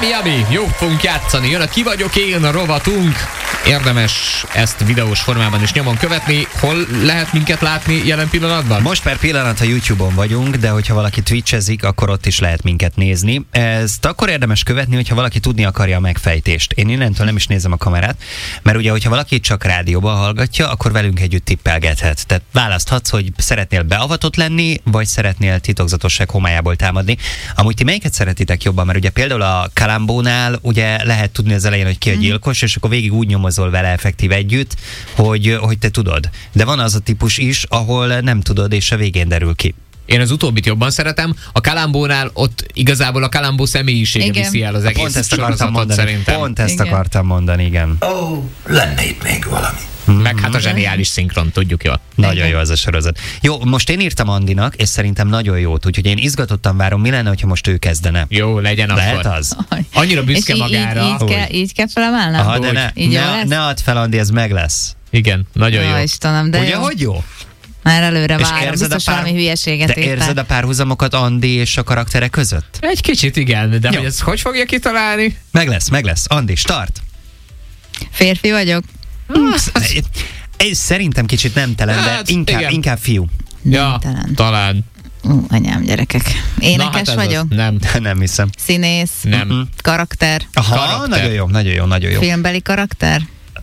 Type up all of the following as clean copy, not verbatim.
Yummy. Jó, fogunk játszani. Jön a Ki vagyok én, a rovatunk. Érdemes ezt videós formában is nyomon követni. Hol lehet minket látni jelen pillanatban? Most per pillanat a YouTube-on vagyunk, de hogyha valaki twitchezik, akkor ott is lehet minket nézni. Ezt akkor érdemes követni, hogyha valaki tudni akarja a megfejtést. Én innentől nem is nézem a kamerát, mert ugye, hogyha valaki csak rádióban hallgatja, akkor velünk együtt tippelgethet. Tehát választhatsz, hogy szeretnél beavatott lenni, vagy szeretnél titokzatosság homályából támadni. Amúgy ti melyiket szeretitek jobban? Mert ugye például a Kalambónál ugye lehet tudni az elején, hogy ki a gyilkos, és akkor végig úgy nyomozol vele effektív együtt, hogy te tudod. De van az a típus is, ahol nem tudod, és a végén derül ki. Én az utóbbit jobban szeretem. A Kalambónál ott igazából a Kalambó személyisége viszi el az egész sorozatot szerintem. Pont ezt akartam mondani, igen. Lenne itt még valami. Meg hát a zseniális szinkron, tudjuk jól. Nagyon jó az a sorozat. Jó, most én írtam Andinak, és szerintem nagyon jót, úgyhogy én izgatottan várom, mi lenne, hogyha most ő kezdene. Jó, legyen Lehet akkor. az? Annyira büszke magára. Így kell felemelnem? Aha, de ne add fel, Andi, ez meg lesz. Igen, nagyon jó. Istenem, de ugye, jó. hogy jó? Már előre várom, érzed biztos valami hülyeséget De érzed a párhuzamokat Andi és a karakterek között? Egy kicsit igen, de jó. hogy ez hogy fogja kitalálni? Meg lesz. Andi, start! Férfi vagyok? Ez szerintem kicsit nemtelen, de Hát, inkább fiú. Ja, Nemtelen. talán. Anyám, gyerekek. Énekes vagyok? Nem. Nem hiszem. Színész? Nem. Karakter? Aha, Karakter. nagyon jó. Filmbeli karakter?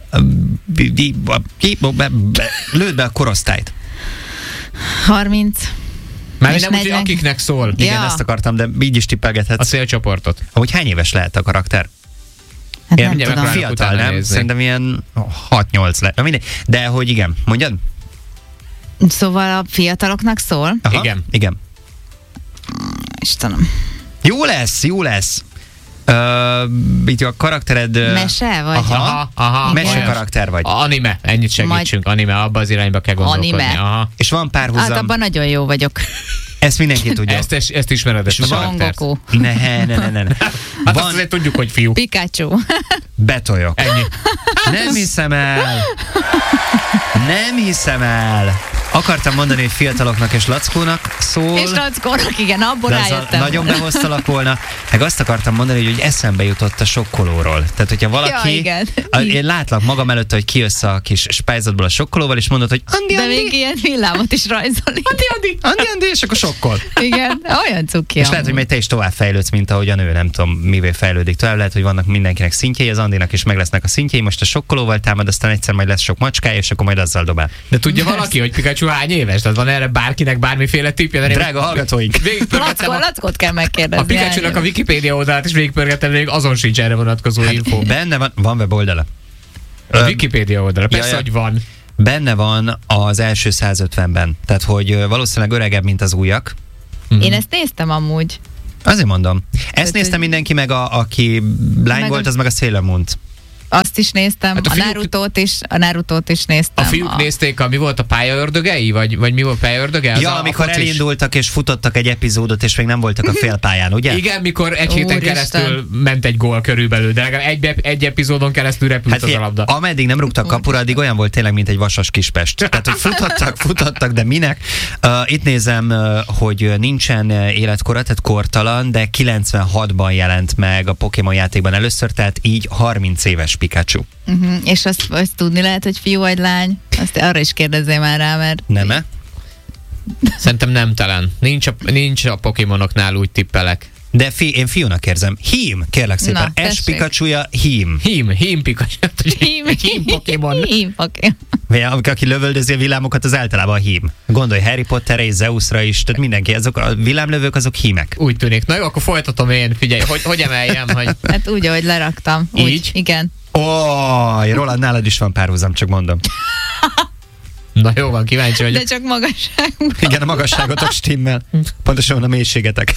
Lőd be a korosztályt. 30. Már És nem úgy, hogy 40. akiknek szól. Igen, Ja. ezt akartam, de így is A tippelgethetsz. célcsoportot. Ahogy hány éves lehet a karakter? Hát Ilyen nem mindjárt tudom. megpróbálok fiatal, utána nem? nézni. Szerintem ilyen 6-8 lehet. Na mindegy. De hogy igen, mondjad? Szóval a fiataloknak szól? Aha, igen. Istenem. Jó lesz. Itt a karaktered... Mese vagy? Aha. Mese olyan. karakter vagy. Anime, ennyit segítsünk. Anime, abba az irányba kell gondolkodni. Anime. Aha. És van párhuzam. Hát abban nagyon jó vagyok. Ezt mindenki tudja. Ezt ismered, ezt a Son karaktert. Goku. Ne. Hát azt azért tudjuk, hogy fiú. Pikachu. Betoljok. Ennyi. Nem hiszem el. Akartam mondani, hogy fiataloknak és Lackónak szól. És Lackónak, igen, abból de azzal rájöttem. nagyon behoztalak volna. Meg azt akartam mondani, hogy eszembe jutott a sokkolóról. Tehát, hogyha valaki... Ja, igen. Én látlak magam előtt, hogy kijössz a kis spájzatból a sokkolóval, és mondod, hogy Andi, De még ilyen villámot is rajzol. Andi, és akkor sokkol. Igen, olyan cuki. És lehet, hogy majd te is tovább fejlődsz, mint ahogy a nő, nem tudom, mivé fejlődik tovább. Lehet, hogy vannak mindenkinek szintjei, az Andinak is meg lesznek a szintjei, most a sokkolóval támad, aztán egyszer majd lesz sok macskája, és akkor majd azzal dobál. De tudja valaki, hogy Pikachu hány éves? Tehát van erre bárkinek bármiféle tippje? Drága hallgatóink! Lackót kell megkérdezni. A Pikachu-nak a Wikipédia oldalát is végigpörgettem, még azon sincs erre vonatkozó info. Benne van weboldala. A Wikipédia oldala, persze, hogy van. Benne van az első 150-ben. Tehát, hogy valószínűleg öregebb, mint az újak. Én ezt néztem amúgy. Azért mondom. Ezt Tehát, nézte hogy- mindenki, meg aki lány volt, az meg a Sailor Moon-t. Azt is néztem, Hát a a fiúk- Narutót is néztem. A fiúk nézték, mi volt a pályaördögei? Vagy mi volt pályaördöge? Ja, amikor elindultak és futottak egy epizódot, és még nem voltak a félpályán, ugye? Igen, mikor egy héten Úristen. keresztül ment egy gól körülbelül, de legalább egy epizódon keresztül repült az a labda. Ameddig nem rúgtak kapura, addig olyan volt tényleg, mint egy vasas Kispest. Tehát, hogy futottak, de minek? Itt nézem, hogy nincsen életkora, tehát kortalan, de 96-ban jelent meg a Pokémon játékban először, tehát így 30 éves Pikachu. És azt tudni lehet, hogy fiú vagy lány? Azt arra is kérdezzél már rá, mert... Nem-e? Szerintem nemtelen. Nincs a Pokémonoknál úgy tippelek. De én fiúnak érzem. Hím, kérlek szépen. Na, S tessék. Pikachuja hím. Hím Pikachu. Hím Pokémon. Hím Pokémon. Vagy aki lövöldözi a villámokat, az általában hím. Gondolj Harry Potterre és Zeusra is, tehát mindenki, azok a villámlövők, azok hímek. Úgy tűnik. Na jó, akkor folytatom én. Figyelj, hogy emeljem, hogy... Hát úgy, ahogy leraktam. Úgy, Így? igen. Roland, nálad is van párhuzam, csak mondom. Na jó van, kíváncsi De vagyok. csak magasságban. Igen, a magasságotok stimmel. Pontosan a mélységetek.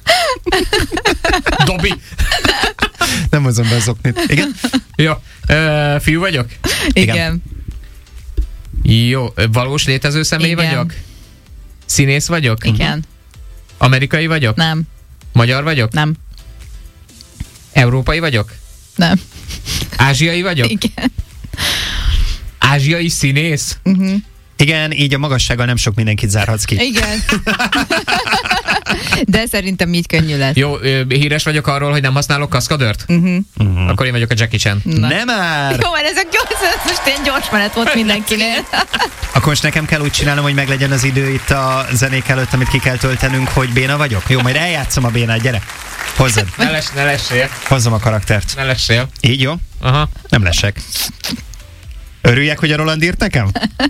Dobi. Nem hozom be az oknit. Igen? Jó. Fiú vagyok? Igen. Jó. Valós létező személy Igen. vagyok? Színész vagyok? Igen. Amerikai vagyok? Nem. Magyar vagyok? Nem. Európai vagyok? Nem. Ázsiai vagyok? Igen. Ázsiai színész? Igen, így a magassággal nem sok mindenkit zárhatsz ki. Igen. De szerintem így könnyű lesz. Jó, híres vagyok arról, hogy nem használok kaszkadőrt? Akkor én vagyok a Jackie Chan. Nem már! Jó, mert ezek most ilyen gyors menet volt mindenkinél. Akkor most nekem kell úgy csinálnom, hogy meglegyen az idő itt a zenék előtt, amit ki kell töltenünk, hogy béna vagyok? Jó, majd eljátszom a bénát, gyere! Hozzad. Ne lessél. Hozzam a karaktert. Ne lessél. Így jó? Aha. Nem lesek. Örüljek, hogy a Roland írt nekem?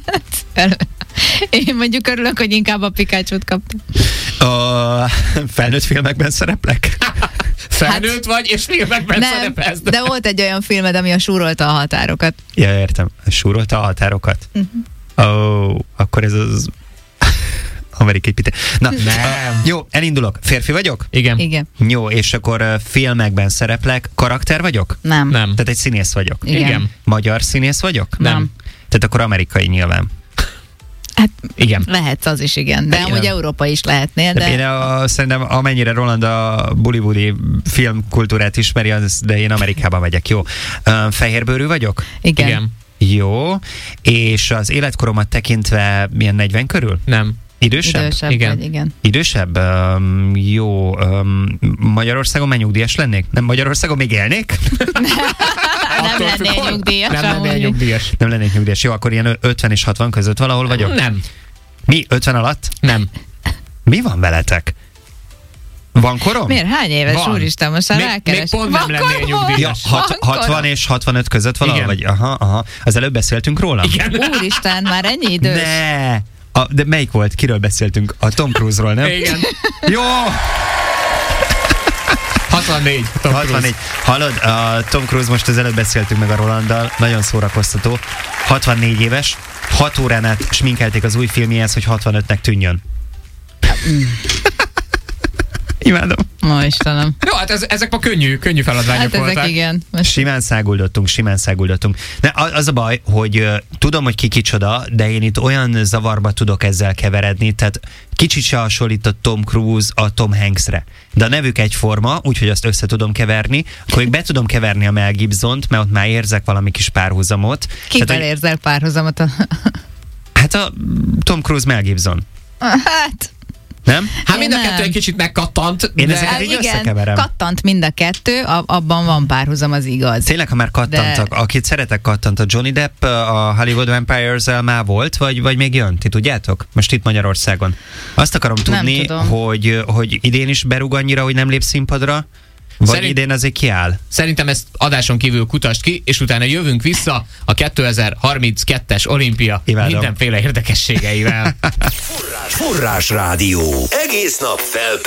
Én mondjuk örülök, hogy inkább a Pikachu-t kaptam. A felnőtt filmekben szereplek? Felnőtt vagy, és filmekben szerepelsz. De volt egy olyan filmed, ami a súrolta a határokat. Ja, értem. Súrolta a határokat? Akkor ez az amerikai pite. Na, Nem. Jó, elindulok. Férfi vagyok? Igen. Igen. Jó, és akkor filmekben szereplek. Karakter vagyok? Nem. Nem. Tehát egy színész vagyok? Igen. Magyar színész vagyok? Nem. Tehát akkor amerikai nyilván. Hát Igen. lehet az is, igen. De Igen. amúgy Európa is lehetnél, De de... én szerintem amennyire Roland a Bollywoodi filmkultúrát ismeri, de én Amerikában megyek. Jó. Fehérbőrű vagyok? Igen. Igen. Jó. És az életkoromat tekintve milyen 40 körül? Nem. Idősebb? Idősebb Igen. vagy, igen. Idősebb? Jó. Magyarországon már nyugdíjas lennék? Nem Magyarországon még élnék? Nem lennél nyugdíjas. Nem lennél amúgy. nyugdíjas. Nem lennék nyugdíjas. Jó, akkor ilyen 50 és 60 között valahol vagyok? Nem. Mi? 50 alatt? Nem. Mi van veletek? Van korom? Miért? Hány éves? Van. Úristen, most már Még rákeres. pont nem lennél Ja, nyugdíjas. 60 és 65 között valahol Igen. vagy? Aha. Az előbb beszéltünk róla? Igen. Úristen, már ennyi idős. Ne! De melyik volt? Kiről beszéltünk? A Tom Cruise-ról, nem? Igen. Jó! 64. Tom Cruise. 64. Hallod, a Tom Cruise, most az előbb beszéltünk meg a Rolanddal, nagyon szórakoztató. 64 éves, 6 órán át sminkelték az új filmjéhez, hogy 65-nek tűnjön. Imádom. Ó, Istenem. Jó, hát ezek ma könnyű feladványok Hát ezek voltak. igen. Most Simán száguldottunk. De az a baj, hogy tudom, hogy ki kicsoda, de én itt olyan zavarba tudok ezzel keveredni, tehát kicsit se hasonlít a Tom Cruise a Tom Hanksre. De a nevük egyforma, úgyhogy azt össze tudom keverni, akkor még be tudom keverni a Mel Gibsont, mert ott már érzek valami kis párhuzamot. kivel Tehát, érzel párhuzamot? hát a Tom Cruise Mel Gibson. Hát, Nem? Hát mind a Nem. kettő egy kicsit megkattant, Én de... ezeket így igen, összekeverem. kattant mind a kettő, abban van párhuzam, az igaz. Tényleg, ha már kattantak, akit szeretek kattant, a Johnny Depp a Hollywood Vampires-el már volt, vagy még jön? Ti tudjátok? Most itt Magyarországon. Azt akarom tudni, tudom. hogy idén is berúg annyira, hogy nem lép színpadra, vagy idén azért kiáll. Szerintem ezt adáson kívül kutasd ki, és utána jövünk vissza a 2032-es olimpia Imádom. mindenféle érdekességeivel. Forrás Rádió. Egész nap fel